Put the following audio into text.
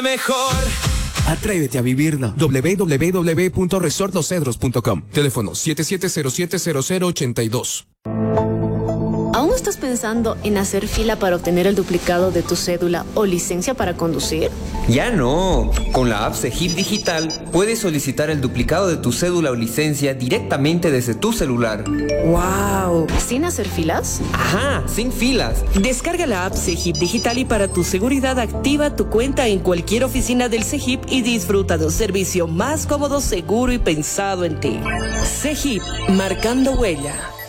mejor. Atrévete a vivirlo. www.resortlosedros.com. Teléfono 77070082. ¿Aún estás pensando en hacer fila para obtener el duplicado de tu cédula o licencia para conducir? Ya no. Con la app CEGIP Digital puedes solicitar el duplicado de tu cédula o licencia directamente desde tu celular. ¡Wow! ¿Sin hacer filas? Ajá, sin filas. Descarga la app CEGIP Digital y para tu seguridad activa tu cuenta en cualquier oficina del CEGIP y disfruta de un servicio más cómodo, seguro y pensado en ti. CEGIP, marcando huella.